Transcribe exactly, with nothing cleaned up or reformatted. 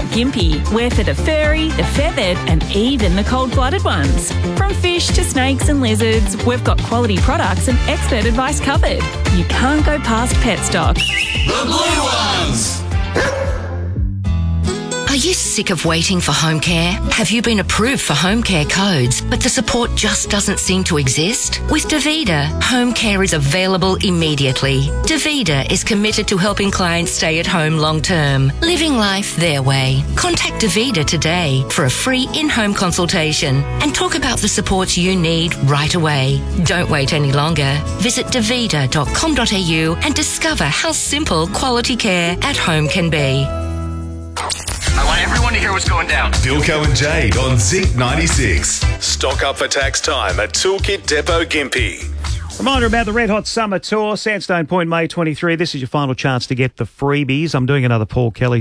Gympie. We're for the furry, the feathered and even the cold-blooded ones. From fish to snakes and lizards, we've got quality products and expert advice covered. You can't go past Petstock. The blue ones! Are you sick of waiting for home care? Have you been approved for home care codes, but the support just doesn't seem to exist? With Davida, home care is available immediately. Davida is committed to helping clients stay at home long term, living life their way. Contact Davida today for a free in-home consultation and talk about the supports you need right away. Don't wait any longer. Visit davida dot com dot a u and discover how simple quality care at home can be. I want everyone to hear what's going down. Philco and Jade on Zinc ninety-six. Stock up for tax time at Toolkit Depot Gympie. Reminder about the Red Hot Summer Tour, Sandstone Point, May twenty-third. This is your final chance to get the freebies. I'm doing another Paul Kelly